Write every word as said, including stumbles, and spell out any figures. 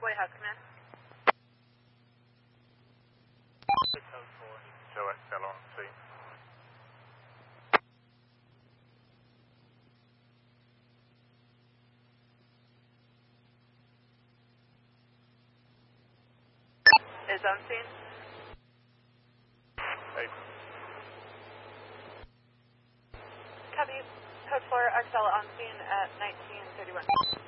White House, command. Code four, show X L on scene. Is on scene. Hey. Copy. Code four, X L on scene at nineteen thirty-one.